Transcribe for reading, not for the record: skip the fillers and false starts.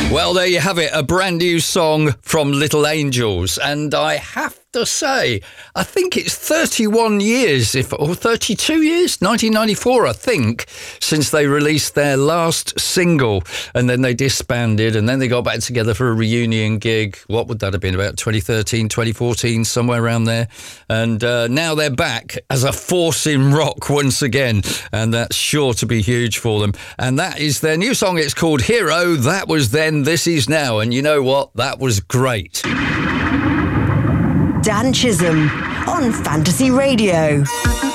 Well, there you have it, a brand new song from Little Angels. And I have to say, I think it's 31 years, or 32 years, 1994, I think, since they released their last single. And then they disbanded, and then they got back together for a reunion gig. What would that have been, about 2013, 2014, somewhere around there? And now they're back as a force in rock once again. And that's sure to be huge for them. And that is their new song. It's called Hero. That was then, this is now. And you know what? That was great. Dan Chisholm on Fantasy Radio.